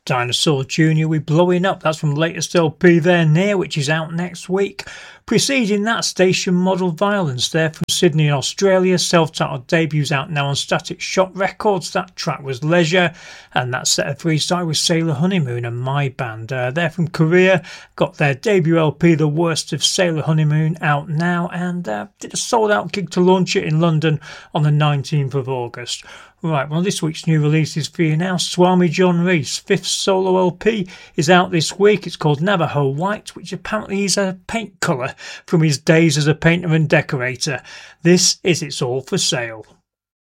Dinosaur Jr. with Blowing Up. That's from latest LP There Near, which is out next week. Preceding that, Station Model Violence there from Sydney, Australia. Self-titled debuts out now on Static Shock Records. That track was Leisure, and that set of freestyle with Sailor Honeymoon and My Band. They're from Korea, got their debut LP The Worst of Sailor Honeymoon out now, and did a sold-out gig to launch it in London on the 19th of August. Right, well, this week's new releases for you now. Swami John Reese, 5th solo LP, is out this week. It's called Navajo White, which apparently is a paint colour from his days as a painter and decorator. This is It's All for Sale.